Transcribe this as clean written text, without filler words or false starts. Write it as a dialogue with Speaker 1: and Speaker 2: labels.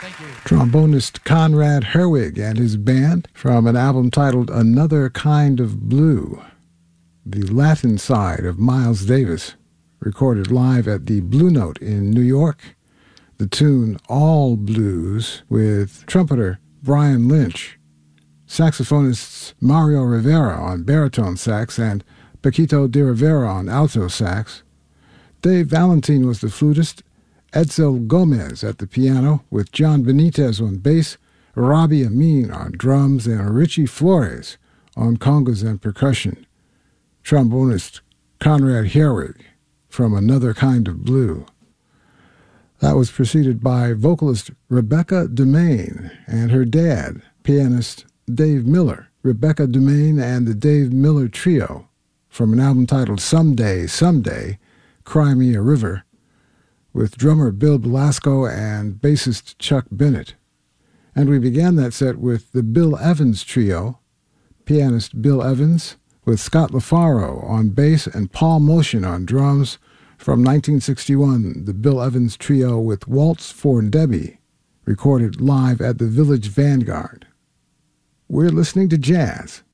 Speaker 1: Trombonist Conrad Herwig and his band from an album titled Another Kind of Blue, the Latin side of Miles Davis, recorded live at the Blue Note in New York. The tune All Blues with trumpeter Brian Lynch, saxophonists Mario Rivera on baritone sax and Paquito de Rivera on alto sax. Dave Valentin was the flutist, Edsel Gomez at the piano, with John Benitez on bass, Robbie Amin on drums, and Richie Flores on congas and percussion. Trombonist Conrad Herwig from Another Kind of Blue. That was preceded by vocalist Rebecca Dumaine and her dad, pianist Dave Miller, Rebecca Dumaine and the Dave Miller Trio, from an album titled Someday, Someday, Cry Me a River, with drummer Bill Belasco and bassist Chuck Bennett. And we began that set with the Bill Evans Trio, pianist Bill Evans, with Scott LaFaro on bass and Paul Motion on drums, from 1961, the Bill Evans Trio with Waltz for Debbie, recorded live at the Village Vanguard. We're listening to jazz